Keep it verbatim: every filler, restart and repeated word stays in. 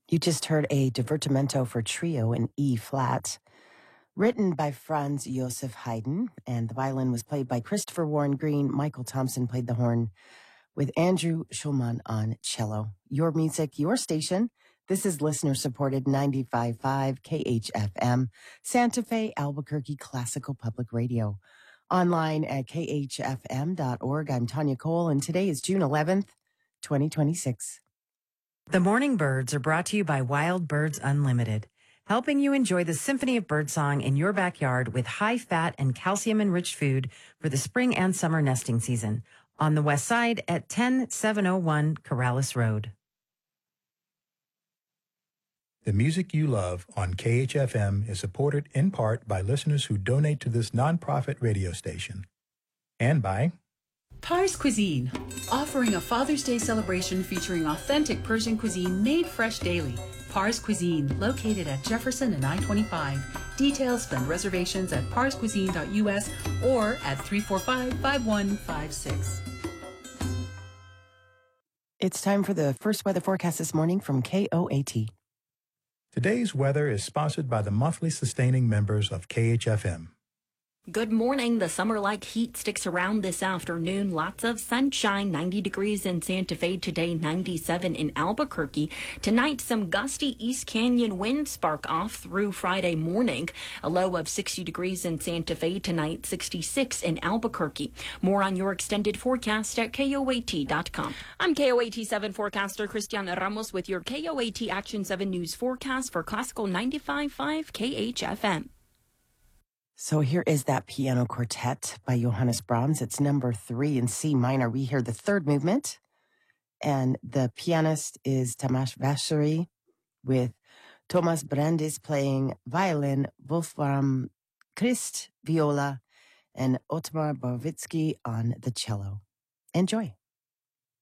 You just heard a divertimento for trio in E flat, written by Franz Joseph Haydn, and the violin was played by Christopher Warren Green. Michael Thompson played the horn with Andrew Schulman on cello. Your music, your station. This is listener-supported ninety-five point five K H F M, Santa Fe, Albuquerque Classical Public Radio. Online at k h f m dot org. I'm Tanya Cole, and today is June eleventh, twenty twenty-six. The Morning Birds are brought to you by Wild Birds Unlimited, helping you enjoy the symphony of birdsong in your backyard with high-fat and calcium-enriched food for the spring and summer nesting season. On the west side at ten seven oh one Corrales Road. The music you love on K H F M is supported in part by listeners who donate to this nonprofit radio station. And by Pars Cuisine, offering a Father's Day celebration featuring authentic Persian cuisine made fresh daily. Pars Cuisine, located at Jefferson and I twenty-five. Details and reservations at pars cuisine dot u s or at three four five, five one five six. It's time for the first weather forecast this morning from K O A T. Today's weather is sponsored by the monthly sustaining members of K H F M. Good morning. The summer-like heat sticks around this afternoon. Lots of sunshine, ninety degrees in Santa Fe today, ninety-seven in Albuquerque. Tonight, some gusty East Canyon winds spark off through Friday morning. A low of sixty degrees in Santa Fe tonight, sixty-six in Albuquerque. More on your extended forecast at K O A T dot com. I'm K O A T seven forecaster Cristiana Ramos with your K O A T Action seven News forecast for Classical ninety-five point five K H F M. So here is that piano quartet by Johannes Brahms. It's number three in C minor. We hear the third movement, and the pianist is Tamás Vásary with Thomas Brandis playing violin, Wolfram Christ viola, and Otmar Borovitsky on the cello. Enjoy.